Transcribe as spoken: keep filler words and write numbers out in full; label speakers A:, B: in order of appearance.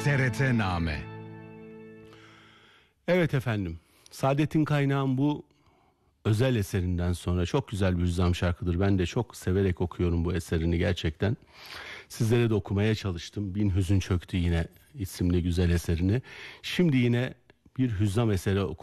A: T R T Name.
B: Evet efendim, Saadettin Kaynağ'ın bu özel eserinden sonra, çok güzel bir hüzzam şarkıdır. Ben de çok severek okuyorum bu eserini gerçekten. Sizlere de okumaya çalıştım. Bin Hüzün Çöktü Yine isimli güzel eserini. Şimdi yine bir hüzzam eseri okumaya